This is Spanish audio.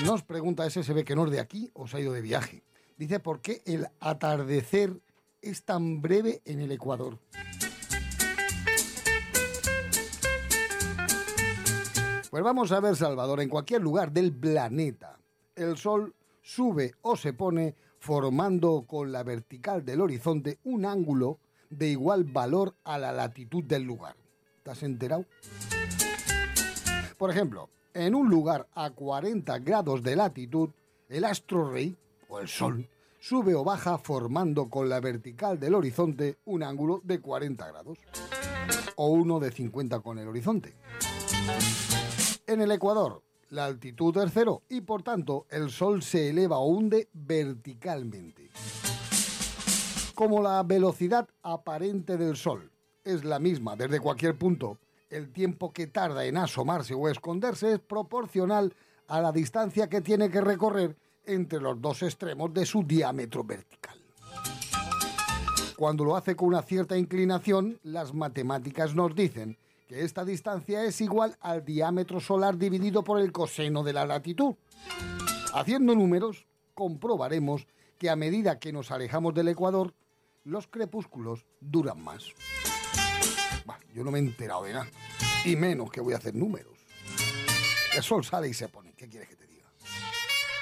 Nos pregunta ese, se ve que no es de aquí o se ha ido de viaje. Dice, ¿por qué el atardecer es tan breve en el Ecuador? Pues vamos a ver, Salvador, en cualquier lugar del planeta, el sol sube o se pone formando con la vertical del horizonte un ángulo de igual valor a la latitud del lugar. ¿Te has enterado? Por ejemplo, en un lugar a 40 grados de latitud, el astro rey, o el sol, sube o baja formando con la vertical del horizonte un ángulo de 40 grados, o uno de 50 con el horizonte. En el Ecuador, la altitud es cero y por tanto el sol se eleva o hunde verticalmente. Como la velocidad aparente del sol es la misma desde cualquier punto, el tiempo que tarda en asomarse o esconderse es proporcional a la distancia que tiene que recorrer entre los dos extremos de su diámetro vertical. Cuando lo hace con una cierta inclinación, las matemáticas nos dicen que esta distancia es igual al diámetro solar dividido por el coseno de la latitud. Haciendo números, comprobaremos que a medida que nos alejamos del Ecuador, los crepúsculos duran más. Bah, yo no me he enterado de nada, y menos que voy a hacer números. El sol sale y se pone, ¿qué quieres que te diga?